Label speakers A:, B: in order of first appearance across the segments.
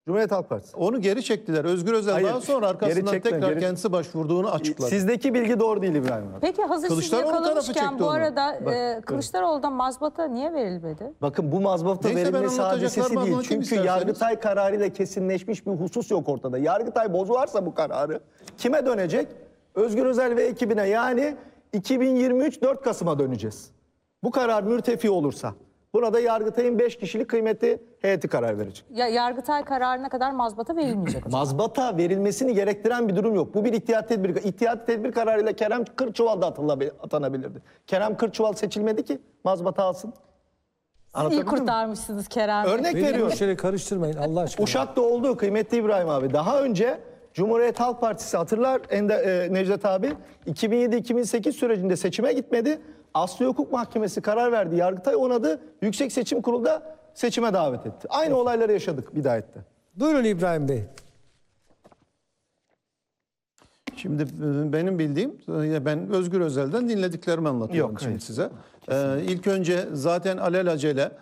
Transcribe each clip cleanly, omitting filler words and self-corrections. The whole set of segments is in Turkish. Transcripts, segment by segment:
A: Cumhuriyet Halk Partisi.
B: Onu geri çektiler. Özgür Özel
A: Hayır,
B: daha sonra arkasından tekrar kendisi başvurduğunu açıkladı.
A: Sizdeki bilgi doğru değil İbrahim abi.
C: Peki hazır sizi
B: Kılıçdaroğlu tarafı
C: yakalamışken
B: çekti
C: bu
B: onu.
C: arada
A: Bak,
C: Kılıçdaroğlu'dan mazbata niye verilmedi?
A: Bakın bu mazbata
B: Neyse, ben
A: verilmesi hadisesi
B: anlatacaklarımı
A: değil.
B: anlatayım
A: Çünkü
B: isterseniz.
A: Yargıtay kararıyla kesinleşmiş bir husus yok ortada. Yargıtay bozarsa bu kararı kime dönecek? Özgür Özel ve ekibine, yani 2023 4 Kasım'a döneceğiz. Bu karar mürtefi olursa. Buna da Yargıtay'ın 5 kişilik kıymetli heyeti karar verecek.
C: Ya Yargıtay kararına kadar mazbata verilmeyecek o zaman.
A: Mazbata verilmesini gerektiren bir durum yok. Bu bir ihtiyat tedbiri. İhtiyat tedbir kararıyla Kerem Kırçuval da atanabilirdi. Kerem Kırçuval seçilmedi ki mazbata alsın.
C: İyi
A: Anlatabildim mi?
C: kurtarmışsınız Kerem Bey.
A: Örnek
D: Beni
A: veriyorum.
D: bu şeyle karıştırmayın Allah aşkına.
A: Uşak'ta oldu kıymetli İbrahim abi. Daha önce Cumhuriyet Halk Partisi, hatırlar Necdet abi, 2007-2008 sürecinde seçime gitmedi. Asli Hukuk Mahkemesi karar verdi. Yargıtay onadı. Yüksek Seçim Kurulu'da seçime davet etti. Aynı olayları yaşadık Bidayet'te.
D: Buyurun İbrahim Bey.
B: Şimdi benim bildiğim, ben Özgür Özel'den dinlediklerimi anlatıyorum
A: Yok,
B: şimdi
A: hayır.
B: size. İlk önce zaten alelacele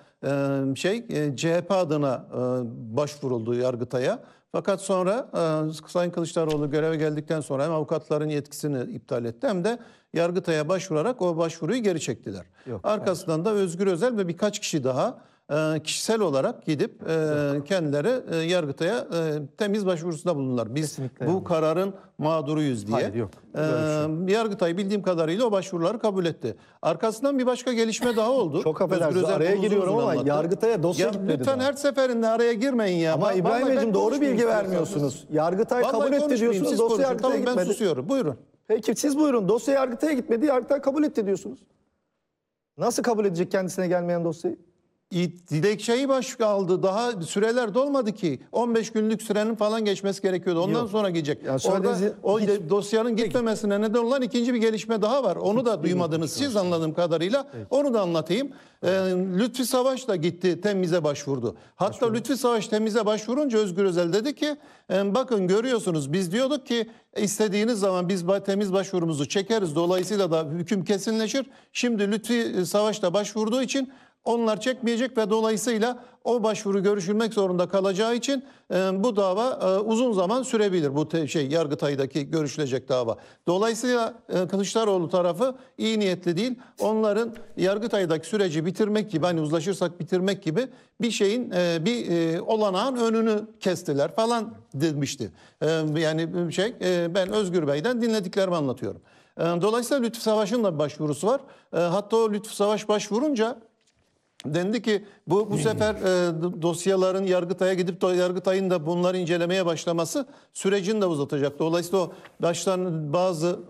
B: CHP adına başvuruldu Yargıtay'a. Fakat sonra Sayın Kılıçdaroğlu göreve geldikten sonra hem avukatların yetkisini iptal etti hem de Yargıtay'a başvurarak o başvuruyu geri çektiler. Arkasından da Özgür Özel ve birkaç kişi daha kişisel olarak gidip kendileri Yargıtay'a temiz başvurusunda bulundular. Biz
A: Kesinlikle
B: bu
A: yanlış.
B: kararın mağduruyuz diye.
A: Hayır, yok. Böyle bir
B: Yargıtay bildiğim kadarıyla o başvuruları kabul etti. Arkasından bir başka gelişme daha oldu.
A: Çok affedersiniz,
B: Özgür Özel
A: araya
B: bunu uzun
A: giriyorum
B: uzun
A: ama
B: anlattı.
A: Yargıtay'a dosya
B: Ya
A: gitmedi
B: lütfen
A: daha.
B: her seferinde araya girmeyin ya.
A: Ama İbrahim
B: Vallahi
A: Beyciğim
B: ben
A: doğru
B: konuşmayayım
A: bilgi
B: istiyorsanız.
A: vermiyorsunuz. Yargıtay
B: Vallahi
A: kabul etti
B: konuşmayayım,
A: diyorsunuz.
B: siz
A: Dosya
B: konuşun.
A: Yargıtay'a
B: Tamam, ben
A: gitmedi.
B: susuyorum. Buyurun.
A: Peki siz buyurun. Dosya Yargıtay'a gitmedi. Yargıtay kabul etti diyorsunuz. Nasıl kabul edecek kendisine gelmeyen dosyayı?
B: Dilekçeyi aldı. Daha süreler dolmadı ki. 15 günlük sürenin falan geçmesi gerekiyordu. Ondan sonra gidecek.
A: Ya
B: Orada
A: söylediğiniz-
B: o dosyanın gitmemesine neden olan ikinci bir gelişme daha var. Onu da duymadınız siz anladığım kadarıyla. Onu da anlatayım. Lütfi Savaş da gitti temize başvurdu. Hatta Lütfi Savaş temize başvurunca Özgür Özel dedi ki bakın görüyorsunuz biz diyorduk ki istediğiniz zaman biz temiz başvurumuzu çekeriz. Dolayısıyla da hüküm kesinleşir. Şimdi Lütfi Savaş da başvurduğu için onlar çekmeyecek ve dolayısıyla o başvuru görüşülmek zorunda kalacağı için bu dava uzun zaman sürebilir. Bu Yargıtay'daki görüşülecek dava. Dolayısıyla Kılıçdaroğlu tarafı iyi niyetli değil. Onların Yargıtay'daki süreci bitirmek gibi, hani uzlaşırsak bitirmek gibi bir şeyin bir olanağın önünü kestiler falan demişti. Yani ben Özgür Bey'den dinlediklerimi anlatıyorum. Dolayısıyla Lütfü Savaş'ın da bir başvurusu var. Hatta o Lütfü Savaş başvurunca dendi ki bu sefer dosyaların Yargıtay'a gidip Yargıtay'ın da bunları incelemeye başlaması sürecini de uzatacak. Dolayısıyla o baştan bazı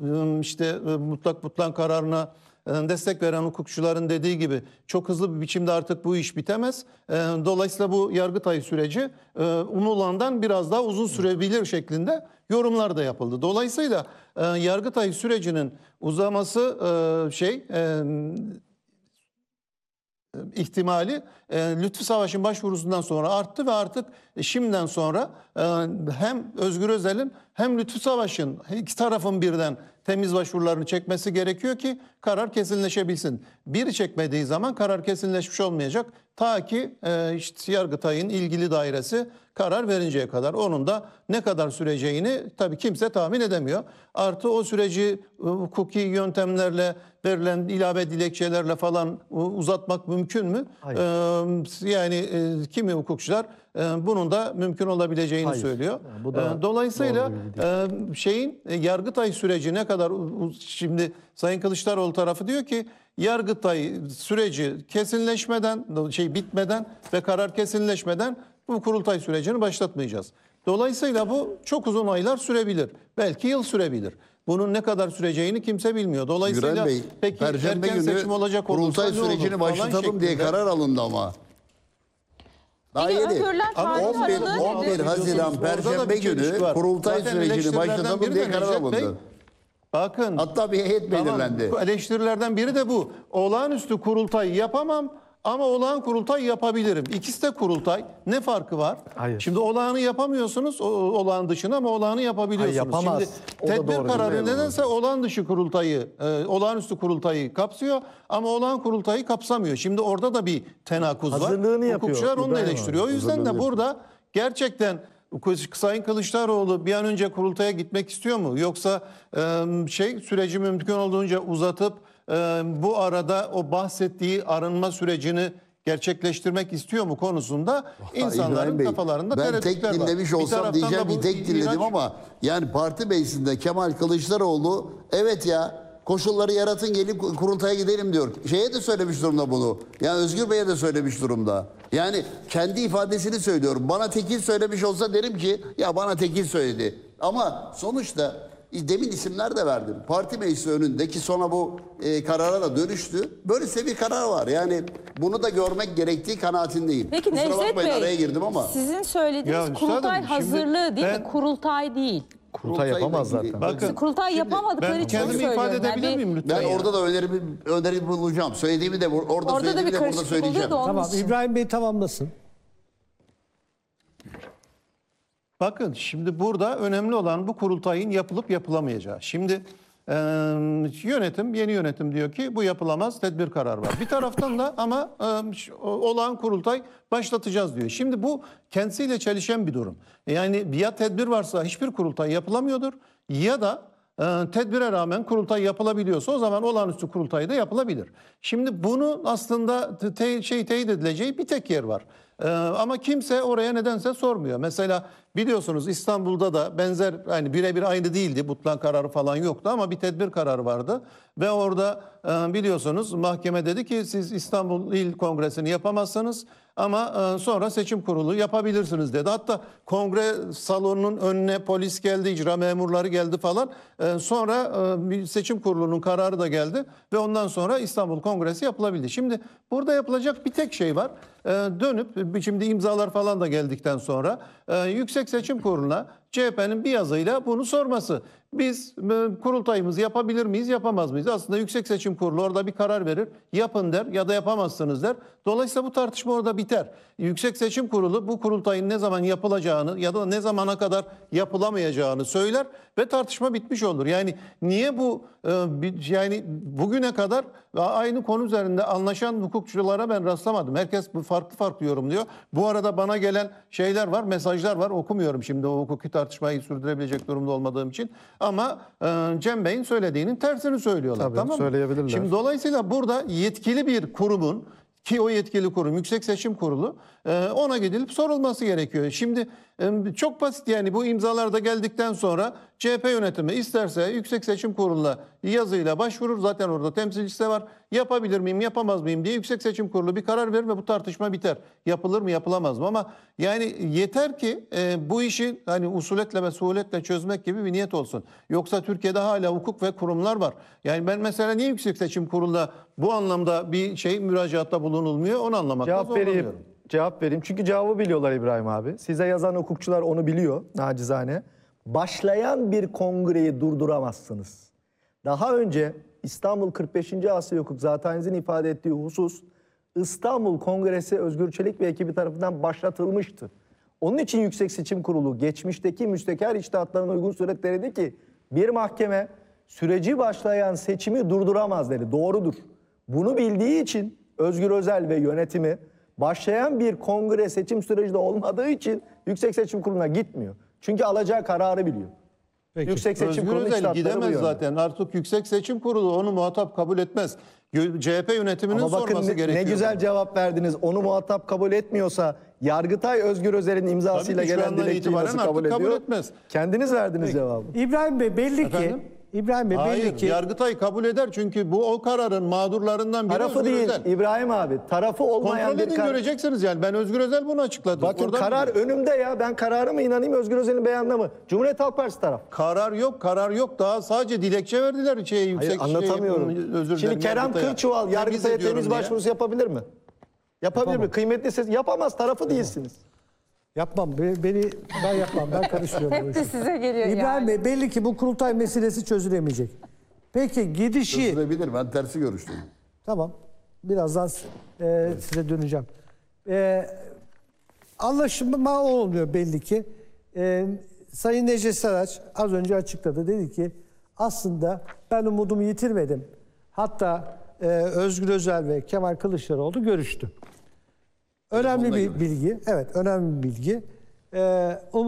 B: mutlak kararına destek veren hukukçuların dediği gibi çok hızlı bir biçimde artık bu iş bitemez. Dolayısıyla bu Yargıtay süreci umulandan biraz daha uzun sürebilir şeklinde yorumlar da yapıldı. Dolayısıyla Yargıtay sürecinin uzaması ihtimali Lütfü Savaş'ın başvurusundan sonra arttı ve artık şimdiden sonra hem Özgür Özel'in hem Lütfü Savaş'ın iki tarafın birden temiz başvurularını çekmesi gerekiyor ki karar kesinleşebilsin. Biri çekmediği zaman karar kesinleşmiş olmayacak. Ta ki Yargıtay'ın ilgili dairesi karar verinceye kadar. Onun da ne kadar süreceğini tabii kimse tahmin edemiyor. Artı o süreci hukuki yöntemlerle verilen ilave dilekçelerle falan uzatmak mümkün mü? Kimi hukukçular bunun da mümkün olabileceğini söylüyor.
A: Yani bu da
B: Dolayısıyla
A: doğru bir
B: Yargıtay süreci ne kadar şimdi Sayın Kılıçdaroğlu tarafı diyor ki Yargıtay süreci kesinleşmeden bitmeden ve karar kesinleşmeden bu kurultay sürecini başlatmayacağız. Dolayısıyla bu çok uzun aylar sürebilir. Belki yıl sürebilir. Bunun ne kadar süreceğini kimse bilmiyor. Dolayısıyla
E: Güren Bey,
B: peki
E: Perşembe
B: erken
E: günü
B: seçim olacak olursa
E: kurultay
B: ne olur
E: sürecini
B: falan
E: başlatalım diye
B: şeklinde.
E: karar alındı ama. Daha
C: Peki
E: yeni.
C: öngörülen tarih
E: 11,
C: aralığı
E: 11
C: nedir?
E: Haziran
B: Orada da
E: Perşembe
B: bir çelişki
E: günü
B: var.
E: kurultay
B: Zaten
E: sürecini
B: eleştirilerden
E: başlatalım
B: biri de
E: diye karar
B: Necdet Bey,
E: alındı.
B: bakın.
E: Hatta bir heyet belirlendi.
B: Tamam, eleştirilerden biri de bu. Olağanüstü kurultay yapamam ama olağan kurultay yapabilirim. İkisi de kurultay. Ne farkı var?
A: Hayır.
B: Şimdi olağanı yapamıyorsunuz olağan dışına ama olağanı yapabiliyorsunuz.
A: Hayır, yapamaz.
B: Şimdi
A: O da
B: tedbir
A: doğru.
B: kararı nedense olağan dışı kurultayı, olağanüstü kurultayı kapsıyor ama olağan kurultayı kapsamıyor. Şimdi orada da bir tenakuz var.
A: Hazırlığını yapıyor
B: Hukukçular onu
A: İbrahim abi.
B: eleştiriyor. O yüzden de burada gerçekten Sayın Kılıçdaroğlu bir an önce kurultaya gitmek istiyor mu? Yoksa süreci mümkün olduğunca uzatıp bu arada o bahsettiği arınma sürecini gerçekleştirmek istiyor mu konusunda insanların
E: İbrahim Bey,
B: kafalarında
E: ben
B: tereddütler
E: tek
B: var.
E: dinlemiş
B: Bir
E: olsam
B: taraftan
E: diyeceğim
B: da bu
E: bir tek dinledim
B: ihraç-
E: ama yani parti meclisinde Kemal Kılıçdaroğlu evet ya koşulları yaratın gelip kurultaya gidelim diyor. Şeye de söylemiş durumda bunu. Yani Özgür Bey'e de söylemiş durumda. Yani kendi ifadesini söylüyorum. Bana tekil söylemiş olsa derim ki ya bana tekil söyledi. Ama sonuçta demin isimler de verdim. Parti meclisi önündeki sonra bu karara da dönüştü. Böylesi bir karar var. Yani bunu da görmek gerektiği kanaatindeyim.
C: Peki
E: Kusura
C: Nevzat
E: bakmayın, araya
C: Bey,
E: girdim ama.
C: sizin söylediğiniz
B: Ya
C: kurultay
B: üstadım, şimdi
C: hazırlığı değil mi?
B: ben-
C: Kurultay değil.
A: Kurultay yapamaz zaten.
B: Bakın,
C: Kurultay
B: şimdi
C: yapamadıkları
B: ben
C: için
B: kendimi
C: söylüyorum.
B: ifade
C: Yani
B: edebilir miyim lütfen?
E: Ben
B: ya?
E: orada da öneri bulacağım. Söylediğimi de orada
C: Orada da
E: söylediğimi
C: bir
E: de burada
C: karışıklık
E: söyleyeceğim.
C: oluyor da onun
D: Tamam,
C: için.
D: İbrahim Bey tamamlasın.
B: Bakın şimdi burada önemli olan bu kurultayın yapılıp yapılamayacağı. Şimdi yeni yönetim diyor ki bu yapılamaz, tedbir kararı var. Bir taraftan da ama olağan kurultay başlatacağız diyor. Şimdi bu kendisiyle çelişen bir durum. Yani ya tedbir varsa hiçbir kurultay yapılamıyordur ya da tedbire rağmen kurultay yapılabiliyorsa o zaman olağanüstü kurultay da yapılabilir. Şimdi bunu aslında teyit edileceği bir tek yer var. Ama kimse oraya nedense sormuyor. Mesela biliyorsunuz İstanbul'da da benzer yani birebir aynı değildi. Butlan kararı falan yoktu ama bir tedbir kararı vardı. Ve orada biliyorsunuz mahkeme dedi ki siz İstanbul İl Kongresi'ni yapamazsınız ama sonra seçim kurulu yapabilirsiniz dedi. Hatta kongre salonunun önüne polis geldi, icra memurları geldi falan. Sonra bir seçim kurulunun kararı da geldi ve ondan sonra İstanbul Kongresi yapılabildi. Şimdi burada yapılacak bir tek şey var. Dönüp şimdi imzalar falan da geldikten sonra Yüksek Seçim Kurulu'na CHP'nin bir yazıyla bunu sorması. Biz kurultayımızı yapabilir miyiz, yapamaz mıyız? Aslında Yüksek Seçim Kurulu orada bir karar verir. Yapın der ya da yapamazsınız der. Dolayısıyla bu tartışma orada biter. Yüksek Seçim Kurulu bu kurultayın ne zaman yapılacağını ya da ne zamana kadar yapılamayacağını söyler ve tartışma bitmiş olur. Yani niye bu yani bugüne kadar aynı konu üzerinde anlaşan hukukçulara ben rastlamadım. Herkes farklı yorumluyor. Bu arada bana gelen şeyler var, mesajlar var. Okumuyorum şimdi o hukuki tartışmayı sürdürebilecek durumda olmadığım için. Ama Cem Bey'in söylediğinin tersini söylüyorlar.
A: Tabii,
B: tamam mı?
A: söyleyebilirler.
B: Şimdi dolayısıyla burada yetkili bir kurumun ki o yetkili kurum Yüksek Seçim Kurulu ona gidilip sorulması gerekiyor. Şimdi çok basit yani bu imzalar da geldikten sonra CHP yönetimi isterse Yüksek Seçim Kurulu'na yazıyla başvurur. Zaten orada temsilcisi de var. Yapabilir miyim, yapamaz mıyım diye Yüksek Seçim Kurulu bir karar verir ve bu tartışma biter. Yapılır mı, yapılamaz mı? Ama yani yeter ki bu işi hani usuletle ve suhuletle çözmek gibi bir niyet olsun. Yoksa Türkiye'de hala hukuk ve kurumlar var. Yani ben mesela niye Yüksek Seçim Kurulu'na bu anlamda bir müracaatta bulunulmuyor onu anlamakta zorlanıyorum.
A: Cevap vereyim. Çünkü cevabı biliyorlar İbrahim abi. Size yazan hukukçular onu biliyor nacizane. Başlayan bir kongreyi durduramazsınız. Daha önce İstanbul 45. Asya Hukuk Zatenizin ifade ettiği husus İstanbul Kongresi Özgür Çelik ve ekibi tarafından başlatılmıştı. Onun için Yüksek Seçim Kurulu geçmişteki müstekar içtihatlarına uygun suretle dedi ki bir mahkeme süreci başlayan seçimi durduramaz dedi. Doğrudur. Bunu bildiği için Özgür Özel ve yönetimi başlayan bir kongre seçim süreci de olmadığı için Yüksek Seçim Kurulu'na gitmiyor. Çünkü alacağı kararı biliyor.
D: Peki.
A: Yüksek Seçim
B: Özgür
A: Kurulu
B: Özel
A: içtihatları bu
B: gidemez
A: yönde.
B: zaten. Artık Yüksek Seçim Kurulu onu muhatap kabul etmez. CHP yönetiminin
A: Ama bakın
B: sorması gerekiyor.
A: ne güzel cevap verdiniz. Onu muhatap kabul etmiyorsa Yargıtay Özgür Özel'in imzasıyla
B: Tabii ki şu
A: gelen
B: andan
A: dilekçeyi
B: itibaren
A: nasıl
B: artık
A: kabul
B: kabul
A: ediyor?
B: etmez.
A: Kendiniz verdiniz cevabı.
D: İbrahim Bey belli
B: Efendim?
D: ki İbrahim Bey
B: Hayır,
D: belli ki
B: Yargıtay kabul eder çünkü bu o kararın mağdurlarından biri
A: Tarafı
B: Özgür
A: değil
B: Özel.
A: İbrahim abi. Tarafı olmayan
B: Kontrol
A: bir
B: edin
A: karar.
B: göreceksiniz yani. Ben Özgür Özel bunu açıkladı.
A: Bakın
B: Oradan
A: karar
B: biliyorum.
A: önümde ya. Ben karara mı inanayım Özgür Özel'in beyanına mı? Cumhuriyet Halk Partisi taraf.
B: Karar yok. Daha sadece dilekçe verdiler yüksek
A: Anlatamıyorum.
B: özür
A: Şimdi
B: dilerim,
A: Kerem
B: Yargıtay'a.
A: Kılçıval
B: Temiz
A: Yargıtay'a
B: ediyorum
A: temiz
B: diye.
A: başvurusu yapabilir mi? Yapabilir mi? Kıymetli ses yapamaz. Tarafı değilsiniz.
D: yapmam. Ben yapmam. Ben karışmıyorum. bu
C: Hep de
D: işe.
C: size geliyor
D: İbrahim
C: yani.
D: Bey belli ki bu kurultay meselesi çözülemeyecek. Peki gidişi
E: Çözülebilir. Ben tersi görüştüm.
D: tamam. Birazdan size döneceğim. Anlaşma olmuyor belli ki. Sayın Necdet Saraç az önce açıkladı. Dedi ki aslında ben umudumu yitirmedim. Hatta Özgür Özel ve Kemal Kılıçdaroğlu görüştü. Önemli bir bilgi. Evet, önemli bir bilgi. Umut